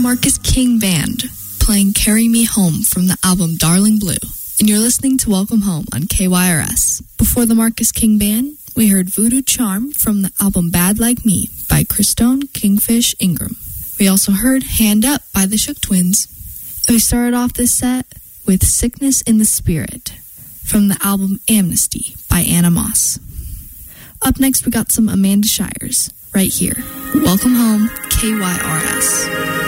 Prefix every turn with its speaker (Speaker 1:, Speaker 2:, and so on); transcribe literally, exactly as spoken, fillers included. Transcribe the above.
Speaker 1: Marcus King Band, playing Carry Me Home from the album Darling Blue. And you're listening to Welcome Home on K Y R S. Before the Marcus King Band, we heard Voodoo Charm from the album Bad Like Me by Christone Kingfish Ingram. We also heard Hand Up by the Shook Twins. And we started off this set with Sickness in the Spirit from the album Amnesty by Anna Moss. Up next, we got some Amanda Shires right here. Welcome home, K Y R S.